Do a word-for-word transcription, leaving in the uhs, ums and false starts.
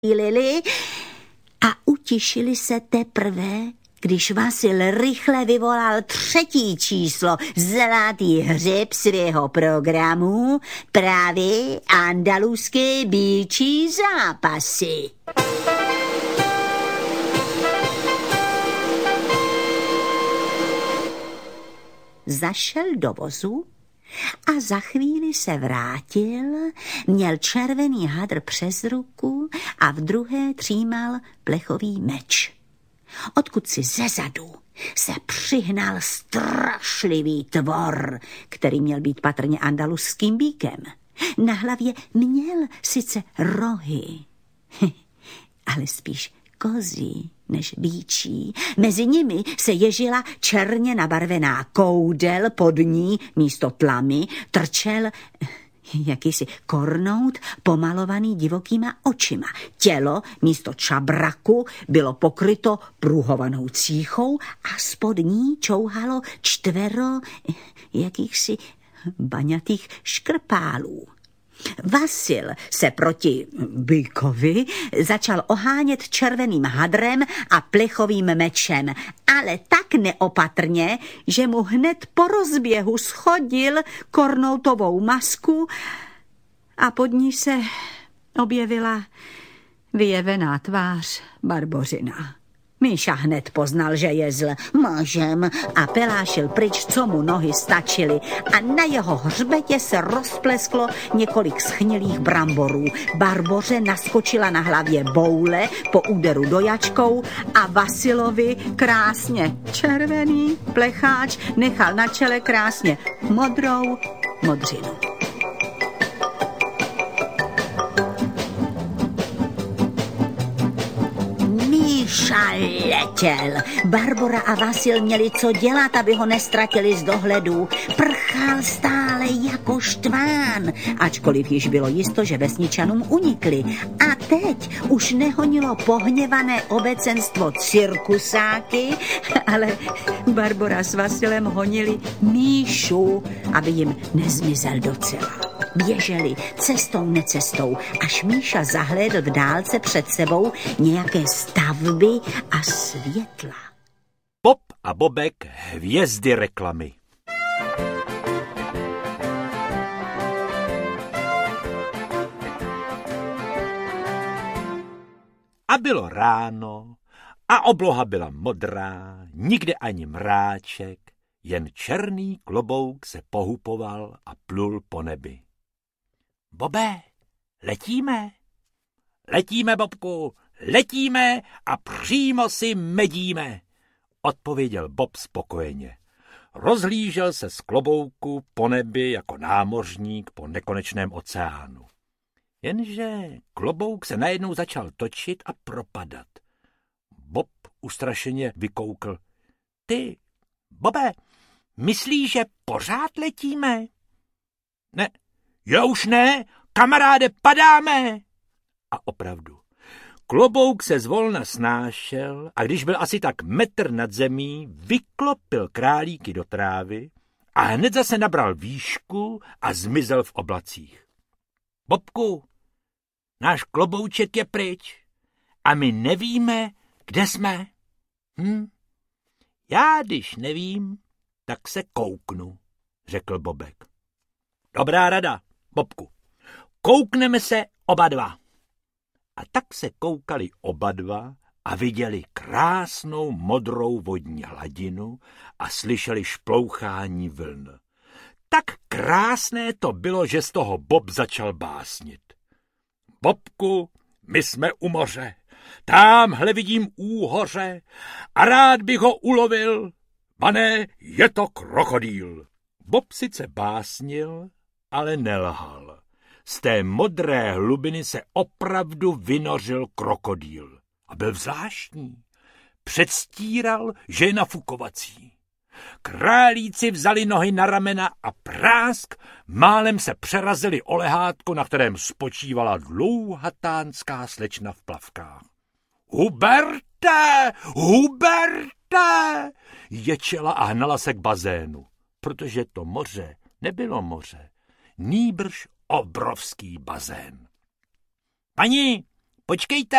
Lili a utišili se teprve, když Vasil rychle vyvolal třetí číslo Zlatý hřeb svého programu, právě andaluské býčí zápasy. Zašel do vozu a za chvíli se vrátil, měl červený hadr přes ruku a v druhé třímal plechový meč. Odkud si zezadu se přihnal strašlivý tvor, který měl být patrně andaluským býkem. Na hlavě měl sice rohy, ale spíš kozí než býčí. Mezi nimi se ježila černě nabarvená koudel, pod ní místo tlamy trčel jakýsi kornout pomalovaný divokýma očima. Tělo místo čabraku bylo pokryto pruhovanou cíchou a spod ní čouhalo čtvero jakýchsi baňatých škrpálů. Vasil se proti býkovi začal ohánět červeným hadrem a plechovým mečem, ale tak neopatrně, že mu hned po rozběhu schodil kornoutovou masku a pod ní se objevila vyjevená tvář Barbořina. Míša hned poznal, že je zl mažem a pelášil pryč, co mu nohy stačily, a na jeho hřbetě se rozplesklo několik schnilých bramborů. Barboře naskočila na hlavě boule po úderu dojačkou a Vasilovi krásně červený plecháč nechal na čele krásně modrou modřinu. Míša letěl. Barbora a Vasil měli co dělat, aby ho nestratili z dohledu. Prchal stále jako štván, ačkoliv již bylo jisto, že vesničanům unikli. A teď už nehonilo pohněvané obecenstvo cirkusáky, ale Barbora s Vasilem honili Míšu, aby jim nezmizel docela. Běželi cestou necestou, až Míša zahlédl v dálce před sebou nějaké stavby a světla. Bob a Bobek, hvězdy reklamy. A bylo ráno a obloha byla modrá, nikde ani mráček, jen černý klobouk se pohupoval a plul po nebi. Bobe, letíme? Letíme, Bobku, letíme a přímo si medíme, odpověděl Bob spokojeně. Rozhlížel se z klobouku po nebi jako námořník po nekonečném oceánu. Jenže klobouk se najednou začal točit a propadat. Bob ustrašeně vykoukl. Ty, Bobe, myslíš, že pořád letíme? Ne, já už ne, kamaráde, padáme. A opravdu, klobouk se zvolna snášel a když byl asi tak metr nad zemí, vyklopil králíky do trávy a hned zase nabral výšku a zmizel v oblacích. Bobku, náš klobouček je pryč a my nevíme, kde jsme. Hm? Já, když nevím, tak se kouknu, řekl Bobek. Dobrá rada, Bobku. Koukneme se oba dva. A tak se koukali oba dva a viděli krásnou modrou vodní hladinu a slyšeli šplouchání vln. Tak krásné to bylo, že z toho Bob začal básnit. Bobku, my jsme u moře, támhle vidím úhoře a rád bych ho ulovil, pane, je to krokodýl. Bob sice básnil, ale nelhal. Z té modré hlubiny se opravdu vynořil krokodýl. A byl zvláštní. Předstíral, že je nafukovací. Králíci vzali nohy na ramena a prásk málem se přerazili o lehátko, na kterém spočívala dlouhatánská slečna v plavkách. Huberte! Huberte! Ječela a hnala se k bazénu, protože to moře nebylo moře, nýbrž obrovský bazén. Paní, Počkejte!